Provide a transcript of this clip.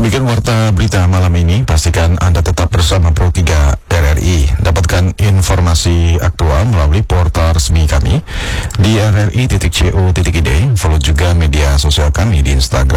Demikian warta berita malam ini. Pastikan Anda tetap bersama Pro 3 RRI. Dapatkan informasi aktual melalui portal resmi kami di rri.co.id. Follow juga media sosial kami di Instagram